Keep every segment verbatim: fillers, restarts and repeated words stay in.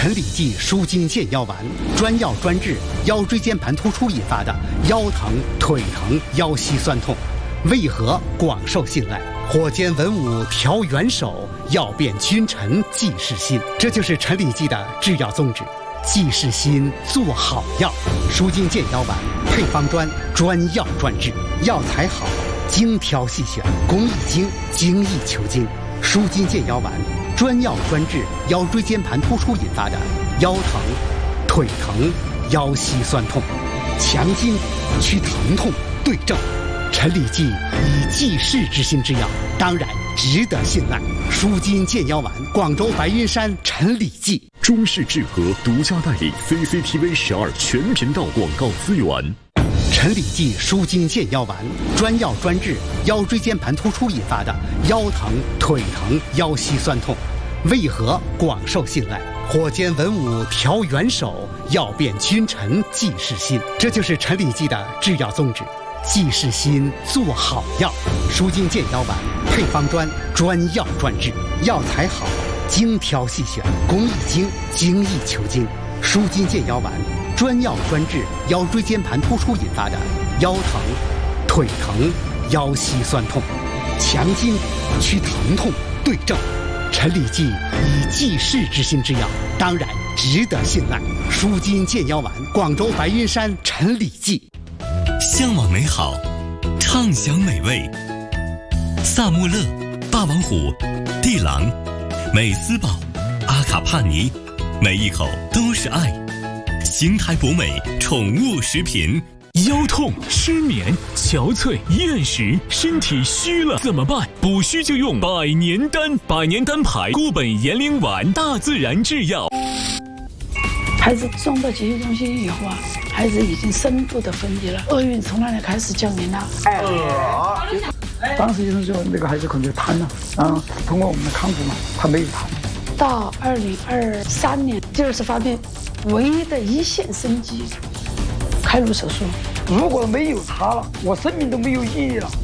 陈李济舒筋健腰丸，专药专治腰椎间盘突出引发的腰疼、腿疼、腰膝酸痛，为何广受信赖？火尖文武调元首，药变君臣济世心。这就是陈李济的制药宗旨。济世心，做好药。舒筋健腰丸配方专，专药专治，药材好，精挑细选，工艺精，精益求精。舒筋健腰丸专药专治腰椎间盘突出引发的腰疼、腿疼、腰膝酸痛，强筋去疼痛，对症。陈李济以济世之心之药，当然值得信赖。舒筋健腰丸，广州白云山陈李济。 中式制和独家代理 C C T V 十二全频道广告资源。 陈李济舒筋健腰丸，专药专治腰椎间盘突出引发的腰疼、腿疼、腰膝酸痛，为何广受信赖？火尖文武调元首，药变君臣济世心。这就是陈李济的制药宗旨。济世心，做好药。舒筋健腰丸配方专，专药专治，药材好，精挑细选，工艺精，精益求精。舒筋健腰丸专药专治腰椎间盘突出引发的腰疼、腿疼、腰膝酸痛，强筋去疼痛，对症。陈李济以济世之心之药，当然值得信赖。舒筋健腰丸，广州白云山陈李济。 向往美好，畅享美味。萨穆勒、霸王虎、地狼、美斯宝、阿卡帕尼，每一口都是爱。邢台博美宠物食品。 腰痛、失眠、憔悴、厌食，身体虚了怎么办？补虚就用百年丹，百年丹牌固本延龄丸，大自然制药。 孩子送到集训中心以后啊，孩子已经深度的分离了，厄运从那里开始降临了。哎， 当时医生说那个孩子可能就瘫了，然后通过我们的康复嘛，他没有瘫。 到二零二三年，第二次发病，唯一的一线生机，开颅手术。 如果没有他了，我生命都没有意义了。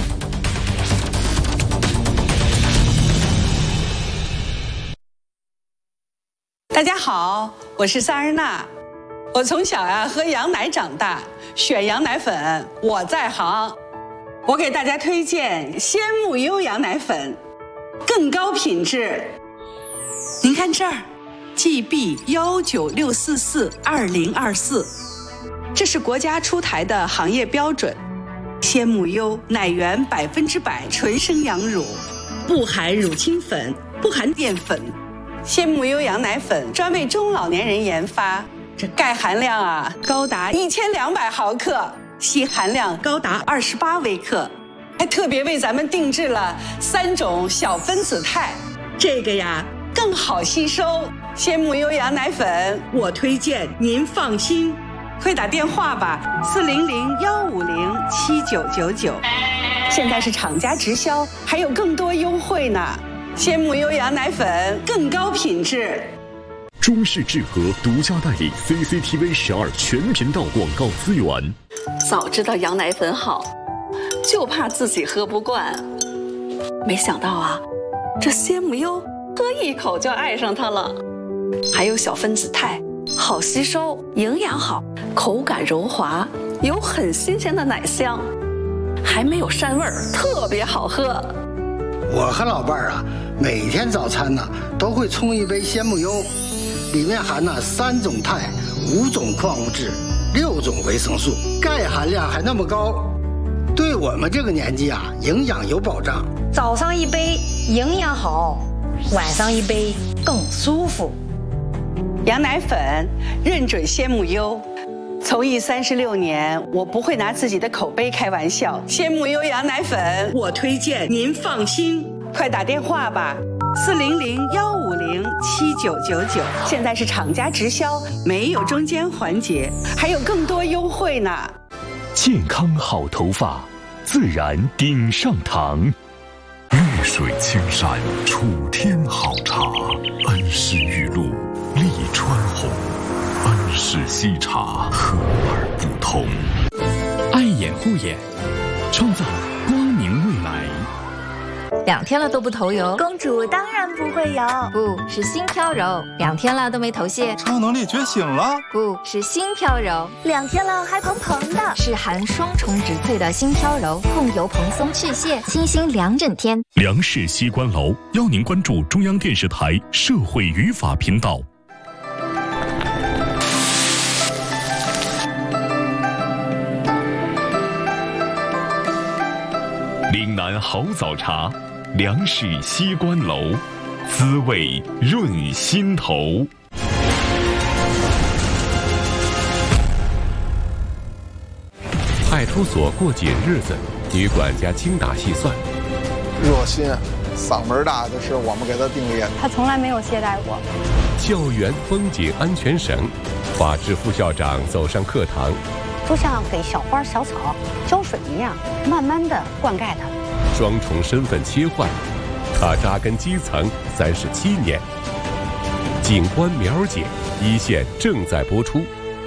大家好，我是萨日娜。我从小呀、啊、喝羊奶长大，选羊奶粉我在行。我给大家推荐鲜木优羊奶粉，更高品质。您看这儿 ，G B 幺九六四四二零二四，这是国家出台的行业标准。鲜木优奶源百分之百纯生羊乳，不含乳清粉，不含淀粉。鲜木优羊奶粉专为中老年人研发，这钙含量啊高达一千两百毫克，硒含量高达二十八微克，还特别为咱们定制了三种小分子肽，这个呀更好吸收。鲜木优羊奶粉，我推荐您放心，快打电话吧，四零零幺五零七九九九，现在是厂家直销，还有更多优惠呢。鲜木优羊奶粉更高品质。 中式制和独家代理 C C T V 十二全频道广告资源。 早知道羊奶粉好，就怕自己喝不惯。没想到啊，这鲜木优喝一口就爱上它了。还有小分子肽，好吸收，营养好，口感柔滑，有很新鲜的奶香，还没有膻味儿，特别好喝。 我和老伴儿啊，每天早餐呢都会冲一杯鲜木优，里面含了三种肽、五种矿物质、六种维生素，钙含量还那么高，对我们这个年纪啊，营养有保障。 早上一杯营养好，晚上一杯更舒服。 羊奶粉认准鲜木优。从艺三十六年，我不会拿自己的口碑开玩笑。鲜木优羊奶粉，我推荐您放心，快打电话吧，四零零幺五零七九九九。现在是厂家直销，没有中间环节，还有更多优惠呢。 健康好头发，自然顶上堂。 绿水青山，楚天好茶，恩施玉露，利川红。恩施西茶，和而不同。 爱眼护眼，创造光明未来。 两天了都不头油。 公主当然不会油， 不是心飘柔，两天了都没头屑。 超能力觉醒了， 不是心飘柔， 两天了还蓬蓬的， 是含双重植萃的心飘柔，控油蓬松去屑，清新两整天。 梁氏西关楼邀您关注中央电视台社会语法频道。岭南好早茶，梁氏西关楼，滋味润心头。 派出所过紧日子，女管家精打细算。 热心、嗓门大的是我们给他定义的。 他从来没有懈怠过。 校园风景安全省，法制副校长走上课堂。 就像给小花小草浇水一样，慢慢的灌溉它。 双重身份切换，他扎根基层三十七年。警官苗姐一线正在播出。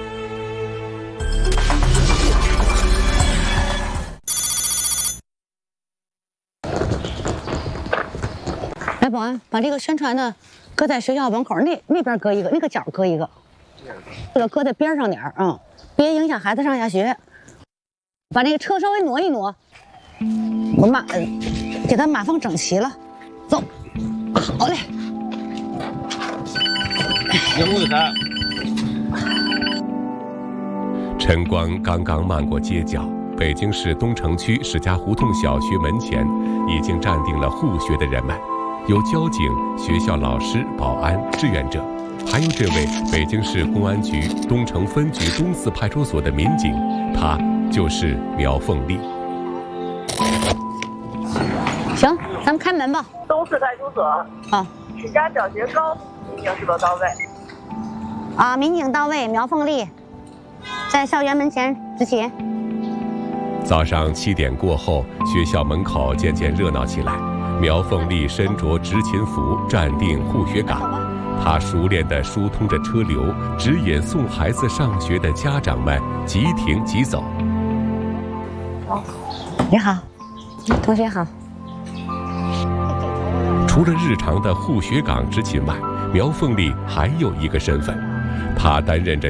来，保安，把这个宣传的搁在学校门口那那边搁一个，那个角搁一个，这个搁在边上点儿啊。嗯，别影响孩子上下学，把那个车稍微挪一挪，我码给它码放整齐了，走，好嘞。 有木材。 晨光刚刚漫过街角，北京市东城区史家胡同小学门前已经站定了护学的人们，有交警、学校老师、保安、志愿者。还有这位北京市公安局东城分局东四派出所的民警，他就是苗凤丽。 行，咱们开门吧。 东四派出所。 啊。 史家小学高，民警是否到位？ 啊，民警到位，苗凤丽，在校园门前执勤。 早上七点过后，学校门口渐渐热闹起来。苗凤丽身着执勤服，站定护学岗。他熟练地疏通着车流，指引送孩子上学的家长们即停即走。 你好，同学好。 除了日常的护学岗执勤外，苗凤丽还有一个身份，她担任着